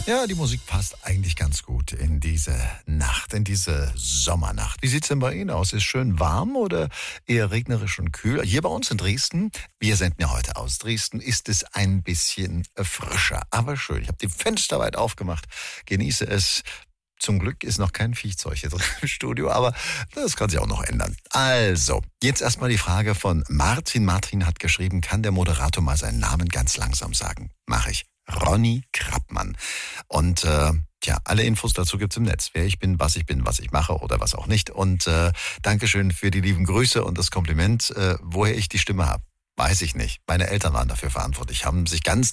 Ja, die Musik passt eigentlich ganz gut in diese Nacht, in diese Sommernacht. Wie sieht's denn bei Ihnen aus? Ist schön warm oder eher regnerisch und kühl? Hier bei uns in Dresden, wir senden ja heute aus Dresden, ist es ein bisschen frischer, aber schön. Ich habe die Fenster weit aufgemacht, genieße es. Zum Glück ist noch kein Viehzeug hier drin im Studio, aber das kann sich auch noch ändern. Also, jetzt erstmal die Frage von Martin. Martin hat geschrieben, kann der Moderator mal seinen Namen ganz langsam sagen? Mache ich. Ronny Krappmann. Und alle Infos dazu gibt's im Netz. Wer ich bin, was ich mache oder was auch nicht. Und Dankeschön für die lieben Grüße und das Kompliment. Woher ich die Stimme habe, weiß ich nicht. Meine Eltern waren dafür verantwortlich, haben sich ganz